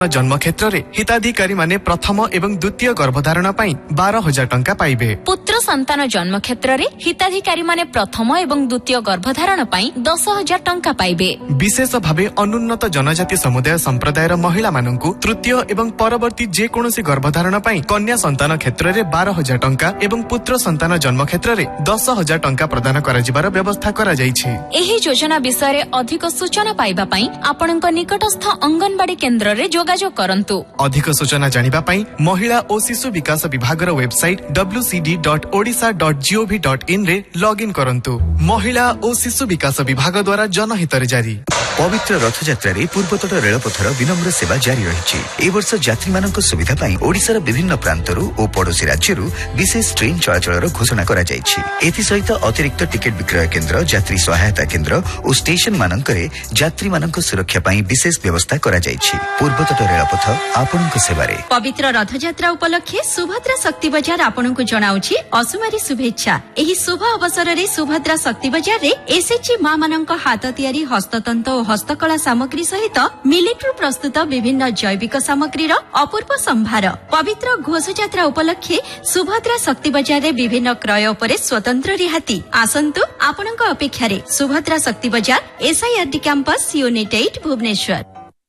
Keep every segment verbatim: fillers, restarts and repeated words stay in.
जन्म क्षेत्र रे हिताधिकारी माने प्रथम एवं द्वितीय गर्भधारण पाई बारह हजार टंका पाइबे। पुत्र संतान जन्म क्षेत्र रे हिताधिकारी माने प्रथम एवं द्वितीय गर्भधारण पाई दस हजार टंका पाइबे। विशेष भावे अनुन्नत जनजाति समुदाय संप्रदायर महिला मानंकु तृतीय एवं परवर्ती जे कोनोसी गर्भधारण पाई कन्या संतान क्षेत्र रे बारह हजार टंका एवं पुत्र संतान जन्म क्षेत्र रे दस हजार टंका प्रदान करा जिबार व्यवस्था करा जाइछि। एही योजना विषय रे अधिक सूचना पाइबा पाई आपणक निकटस्थ अंगनवाड़ी केन्द्र रे जोगाजोग करंतु। अधिक सूचना जानिबा पाई महिला और शिशु विकास विभाग website W C D dot Odisha dot G O V dot in रे लॉगिन करंतु। महिला और शिशु विकास विभाग द्वारा जनहित रे जारी। पवित्र रथयात्रा रे पूर्वतट रेलपथर विनम्र सेवा जारी रहिछि। ए वर्ष यात्री मानक सुविधा पाई ओडिशार विभिन्न प्रांतरु और पड़ोसी राज्यरु विशेष ट्रेन चलाचलर घोषणा करा जाइछि। एथि सहित अतिरिक्त टिकेट विक्रय केन्द्र, यात्री सहायता केन्द्र और स्टेशन मानकरे यात्री मानक सुरक्षा पाई विशेष व्यवस्था करा जाइछि। पूर्वतट रेलपथ आपनक सेवारे। पवित्र रथयात्रा उपलक्षे सुभद्रा शक्ति बजार आपनक जणाउछि असुमारी शुभेच्छा। एही शुभ अवसर रे सुभद्रा शक्ति बजार रे एसएचजी मा मानक हाथ तियारी हस्ततंत्र और हस्तकला सामग्री सहित मिलिट्रु प्रस्तुत विभिन्न जैविक सामग्रीर अपूर्व संभार। पवित्र घोषयात्रा उपलक्षे सुभद्रा शक्ति बजार रे विभिन्न क्रय उपरे स्वतंत्र रिहाती। आसंतु आपनक अपेक्षा रे सुभद्रा शक्ति बजार एसआईआरडी कैंपस यूनिट आठ भुवनेश्वर।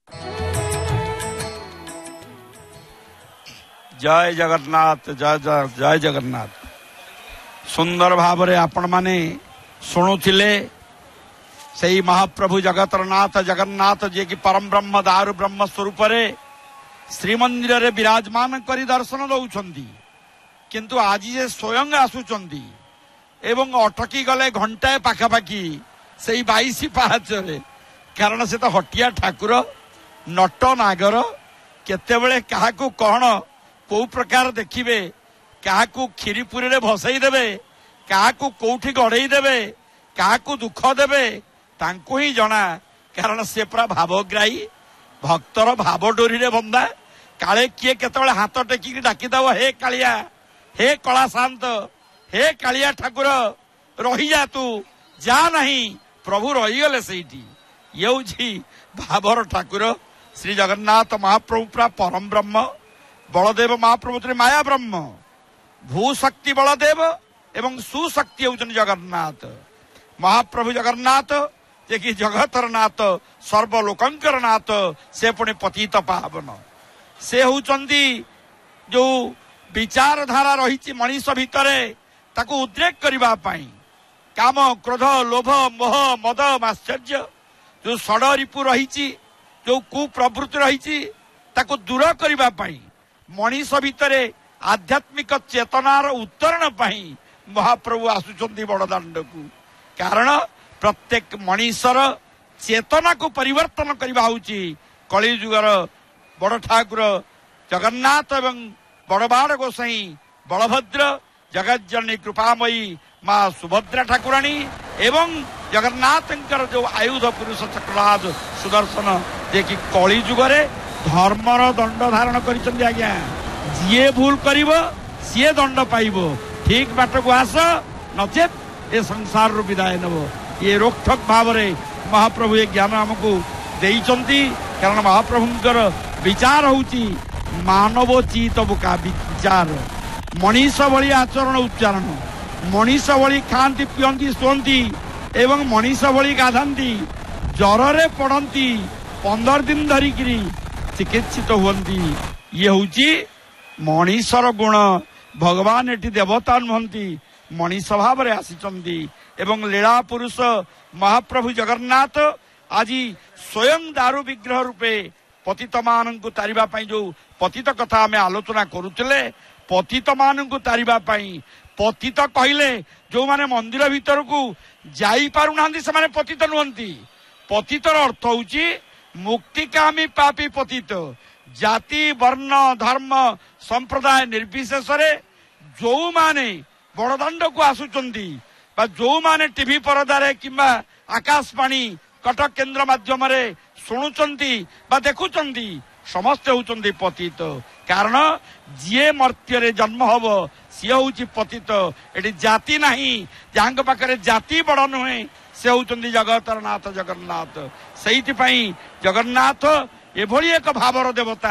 जय जगन्नाथ, जय जय जय जगन्नाथ। सुंदर भाव रे आपण माने शुणुथिले सही महाप्रभु जगतर नाथ जगन्नाथ जे कि परम ब्रह्म दारु ब्रह्म स्वरूप रे श्रीमंदिर रे विराजमान करी दर्शन दउछंती। किंतु आज जे स्वयं आसुचंती एवं अटकी गले घंटाए पाखापाखि सही बाईस पाहाच रे। कारण से तो हटिया ठाकुर नट नागर केतेबेले काहाकू कौन कौ प्रकार देखिबे, काहाकू खीरीपुरी रे भसई देबे, काहाकू कोठी गड़ेई देबे, काहाकू दुख देबे तांकू ही जना। कारण से पूरा भावग्राही भक्तर भाव डोरी रे बंदा। काले किए केतेबेले हाथ टेकी डाकी दव, हे कालिया, हे कला शांत, हे कालिया ठाकुर रही जा, तू जा नहीं, प्रभु रही गले सेठी। ये भावर ठाकुर श्री जगन्नाथ महाप्रभु पूरा परम ब्रह्म। बलदेव महाप्रभु थे माया ब्रह्म। भूशक्ति बलदेव एवं सुशक्ति होउछन जगन्नाथ। महाप्रभु जगन्नाथ जे कि जगतर नाथ सर्वलोकंकर नाथ, से पुणी पतित पावन। से होउछंती जो विचारधारा रही मनीष भितरे ताकू उद्रेक करबा पाई काम क्रोध लोभ मोह मद माश्चर्य जो षड रिपु रही, जो कुप्रवृत्ति रही, ताकू दूर करबा पाई मनीष भितरे आध्यात्मिक चेतनार उत्तरण पाई महाप्रभु आसुचंती बड़दाण्ड को। कारण प्रत्येक मनीषर चेतना को परिवर्तन करबा होउची कलिजुगर बड़ ठाकुर जगन्नाथ एवं बड़बाड़ गोसाई बलभद्र जगज्जननी कृपामयी माँ सुभद्रा ठाकुराणी एवं जगन्नाथंकर जो आयुध पुरुष चक्रराज सुदर्शन जे कि कलिजुगरे धर्मर दंड धारण करिसंती। आज्ञा जीए भूल करिवो सीए दंड पाइबो, ठीक बाट को आस नचेत ए संसार रु विदाय नबो। ये रोकठोक भाव रे महाप्रभु ये ज्ञान हमको देइचंती। कारण महाप्रभुंकर विचार होउची मानवोचित बुका विचार, मनीष भली आचरण उच्चारण, मनीष भली खाती पियंती शोंती एवं मनीष भली गाधांती, जर पड़ती पंदर दिन धरिकी चिकित्सित हुंती। ये होउची मनीषर गुण। भगवान एटी देवता नुहंती, मनीष भाव रे आसीचंती। एवं लीला पुरुष महाप्रभु जगन्नाथ आज स्वयं दारु विग्रह रूपे पतित मान को तारिबा पाई जो पतित कथा आम आलोचना करुले, पतित मान को तारिबा पाई पतित कहले जो माने मंदिर भीतर को जाई पारु नांदी से माने पतित नुहंती। पतितर अर्थ होउची मुक्तिकामी पापी पतित। जाति वर्ण धर्म संप्रदाय निर्विशेष जो माने बड़दाण्ड को आसुचंती बा जो माने टीवी परदारे किंबा आकाशवाणी कटक केन्द्र माध्यम रे शुणुचंती बा देखुचंती समस्ते होउचंती पतित। कारण जीए मर्त्य जन्म हब सी होउची पतित। एटी जाति नहीं, जांग पाखरे जाति बड़ नुहे, से होउचंती जगतर नाथ जगन्नाथ। सेइति पई जगन्नाथ ଏଭଳି ଏକ ଭାବର ଦେବତା